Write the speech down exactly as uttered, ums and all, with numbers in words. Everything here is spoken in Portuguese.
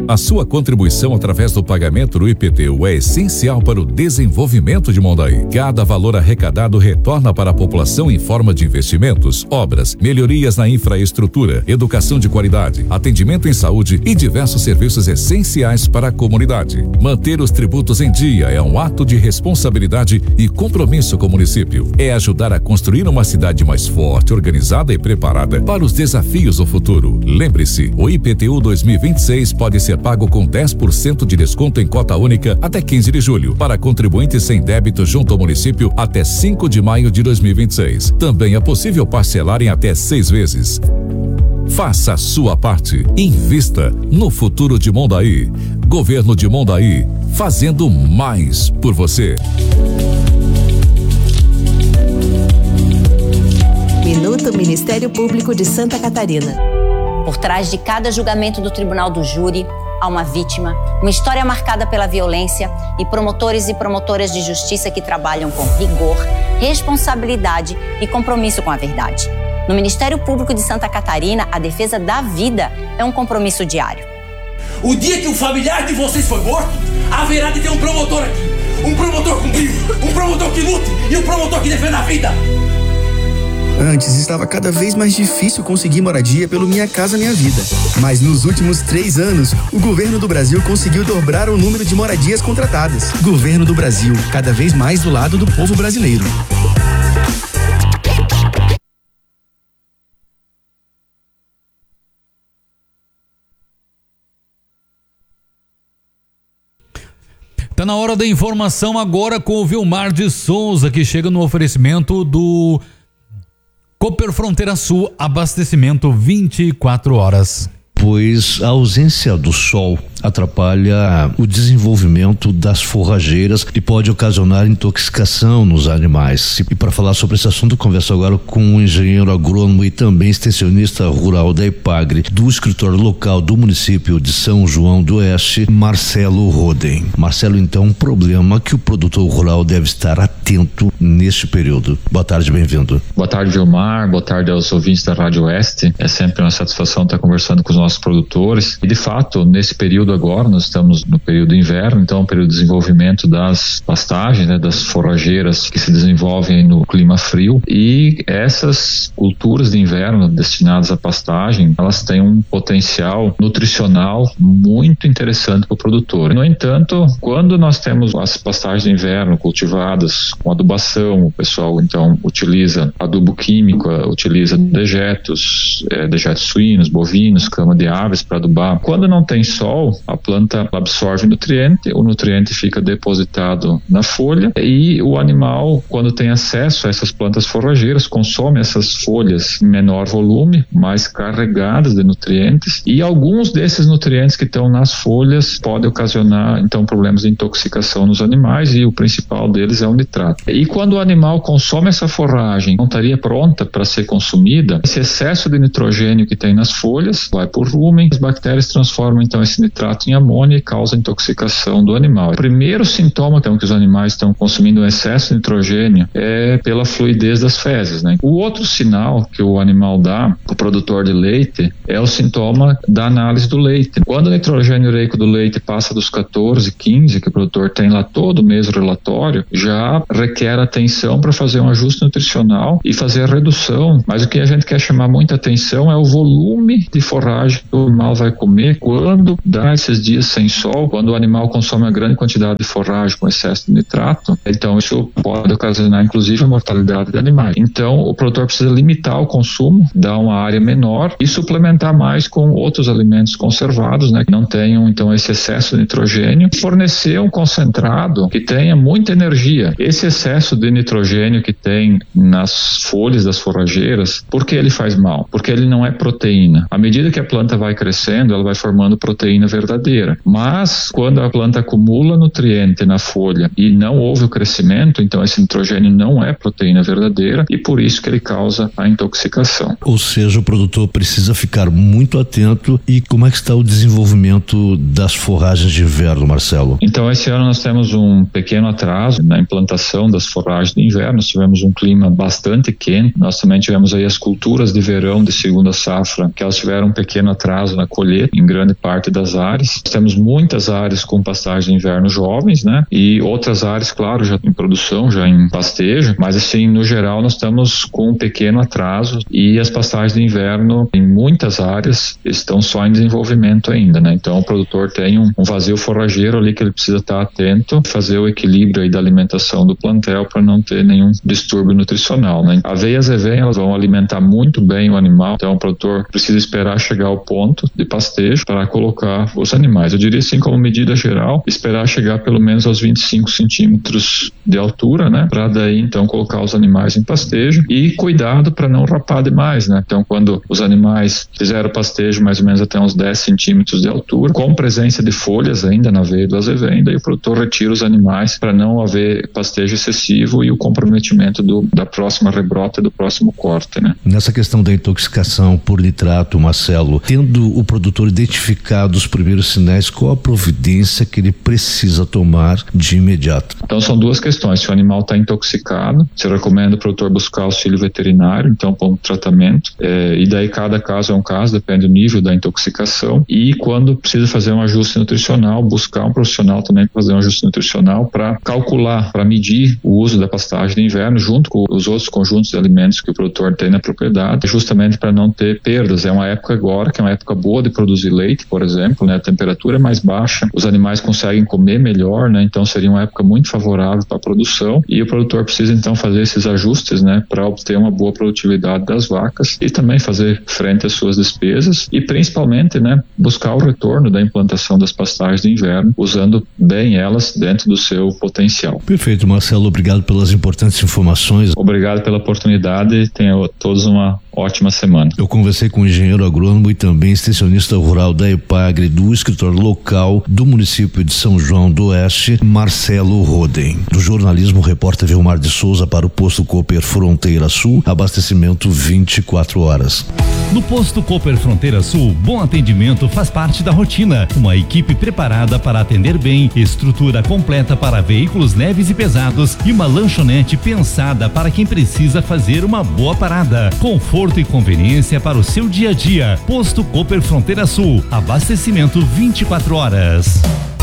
A sua contribuição através do pagamento do I P T U é essencial para o desenvolvimento de Mondaí. Cada valor arrecadado retorna para a população em forma de investimentos, obras, melhorias na infraestrutura, educação de qualidade, atendimento em saúde e diversos serviços essenciais para a comunidade. Manter os tributos em dia é um ato de responsabilidade e compromisso com o município. É ajudar a construir uma cidade mais forte, organizada e preparada para os desafios do futuro. Lembre-se, o I P T U dois mil e vinte e seis pode ser pago com dez por cento de desconto em cota única até quinze de julho, para contribuintes sem débito junto ao município até cinco de maio de dois mil e vinte e seis. Também é possível parcelar em até seis vezes. Faça a sua parte. Invista no futuro de Mondaí. Governo de Mondaí, fazendo mais por você. Minuto Ministério Público de Santa Catarina. Por trás de cada julgamento do Tribunal do Júri, há uma vítima, uma história marcada pela violência e promotores e promotoras de justiça que trabalham com rigor, responsabilidade e compromisso com a verdade. No Ministério Público de Santa Catarina, a defesa da vida é um compromisso diário. O dia que um familiar de vocês foi morto, haverá de ter um promotor aqui. Um promotor comigo, um promotor que lute e um promotor que defenda a vida. Antes estava cada vez mais difícil conseguir moradia pelo Minha Casa Minha Vida. Mas nos últimos três anos, o governo do Brasil conseguiu dobrar o número de moradias contratadas. Governo do Brasil, cada vez mais do lado do povo brasileiro. Tá na hora da informação agora com o Vilmar de Souza, que chega no oferecimento do Cooper Fronteira Sul, abastecimento vinte e quatro horas. Pois a ausência do sol atrapalha o desenvolvimento das forrageiras e pode ocasionar intoxicação nos animais. E para falar sobre esse assunto, eu converso agora com o engenheiro agrônomo e também extensionista rural da Epagre, do escritório local do município de São João do Oeste, Marcelo Roden. Marcelo, então, um problema que o produtor rural deve estar atento neste período. Boa tarde, bem-vindo. Boa tarde, Vilmar. Boa tarde aos ouvintes da Rádio Oeste. É sempre uma satisfação estar conversando com os nossos produtores. E, de fato, nesse período agora, nós estamos no período inverno, então, período de desenvolvimento das pastagens, né, das forrageiras que se desenvolvem no clima frio, e essas culturas de inverno destinadas à pastagem, elas têm um potencial nutricional muito interessante para o produtor. No entanto, quando nós temos as pastagens de inverno cultivadas com adubação, o pessoal então utiliza adubo químico, utiliza dejetos, é, dejetos suínos, bovinos, cama de aves para adubar. Quando não tem sol, a planta absorve nutriente, o nutriente fica depositado na folha e o animal, quando tem acesso a essas plantas forrageiras, consome essas folhas em menor volume, mais carregadas de nutrientes, e alguns desses nutrientes que estão nas folhas podem ocasionar então problemas de intoxicação nos animais, e o principal deles é o nitrato. E quando o animal consome essa forragem, não estaria pronta para ser consumida, esse excesso de nitrogênio que tem nas folhas vai por rumen, as bactérias transformam então esse nitrato em amônia e causa intoxicação do animal. O primeiro sintoma então que os animais estão consumindo um excesso de nitrogênio é pela fluidez das fezes, né? O outro sinal que o animal dá, o produtor de leite, é o sintoma da análise do leite. Quando o nitrogênio ureico do leite passa dos quatorze, quinze, que o produtor tem lá todo mês o relatório, já requer atenção para fazer um ajuste nutricional e fazer a redução. Mas o que a gente quer chamar muita atenção é o volume de forragem que o animal vai comer quando dá esses dias sem sol, quando o animal consome uma grande quantidade de forragem com excesso de nitrato. Então isso pode ocasionar inclusive a mortalidade de animais. Então o produtor precisa limitar o consumo, dar uma área menor e suplementar mais com outros alimentos conservados, né, que não tenham então esse excesso de nitrogênio, fornecer um concentrado que tenha muita energia. Esse excesso de nitrogênio que tem nas folhas das forrageiras, por que ele faz mal? Porque ele não é proteína. À medida que a planta vai crescendo, ela vai formando proteína verdadeira. Mas quando a planta acumula nutriente na folha e não houve o crescimento, então esse nitrogênio não é proteína verdadeira e por isso que ele causa a intoxicação. Ou seja, o produtor precisa ficar muito atento. E como é que está o desenvolvimento das forragens de inverno, Marcelo? Então esse ano nós temos um pequeno atraso na implantação das forragens de inverno. Nós tivemos um clima bastante quente. Nós também tivemos aí as culturas de verão de segunda safra, que elas tiveram um pequeno atraso na colheita em grande parte das áreas. áreas. Temos muitas áreas com pastagem de inverno jovens, né? E outras áreas, claro, já em produção, já em pastejo, mas assim, no geral, nós estamos com um pequeno atraso e as pastagens de inverno em muitas áreas estão só em desenvolvimento ainda, né? Então o produtor tem um, um vazio forrageiro ali que ele precisa estar atento, fazer o equilíbrio aí da alimentação do plantel para não ter nenhum distúrbio nutricional, né? Aveias e vem, elas vão alimentar muito bem o animal, então o produtor precisa esperar chegar ao ponto de pastejo para colocar os animais. Eu diria assim, como medida geral, esperar chegar pelo menos aos vinte e cinco centímetros de altura, né? Para daí então colocar os animais em pastejo e cuidado para não rapar demais, né? Então quando os animais fizeram pastejo mais ou menos até uns dez centímetros de altura, com presença de folhas ainda na veia do azevém, e o produtor retira os animais para não haver pastejo excessivo e o comprometimento do, da próxima rebrota e do próximo corte, né? Nessa questão da intoxicação por nitrato, Marcelo, tendo o produtor identificado os primeiros sinais, qual a providência que ele precisa tomar de imediato? Então são duas questões. Se o animal está intoxicado, você recomenda o produtor buscar auxílio veterinário, então para um tratamento, é, e daí cada caso é um caso, depende do nível da intoxicação, e quando precisa fazer um ajuste nutricional, buscar um profissional também para fazer um ajuste nutricional para calcular, para medir o uso da pastagem de inverno junto com os outros conjuntos de alimentos que o produtor tem na propriedade, justamente para não ter perdas. É uma época agora que é uma época boa de produzir leite, por exemplo, né? A temperatura é mais baixa, os animais conseguem comer melhor, né? Então seria uma época muito favorável para a produção e o produtor precisa então fazer esses ajustes, né? Para obter uma boa produtividade das vacas e também fazer frente às suas despesas e principalmente, né? Buscar o retorno da implantação das pastagens de inverno, usando bem elas dentro do seu potencial. Perfeito, Marcelo, obrigado pelas importantes informações. Obrigado pela oportunidade e tenham todos uma ótima semana. Eu conversei com o engenheiro agrônomo e também extensionista rural da EPAGRE do escritório local do município de São João do Oeste, Marcelo Roden. Do jornalismo, repórter Vilmar de Souza para o posto Cooper Fronteira Sul, abastecimento vinte e quatro horas. No posto Cooper Fronteira Sul, bom atendimento faz parte da rotina. Uma equipe preparada para atender bem, estrutura completa para veículos leves e pesados e uma lanchonete pensada para quem precisa fazer uma boa parada. Conforto e conveniência para o seu dia a dia. Posto Cooper Fronteira Sul, abastecimento vinte e quatro horas.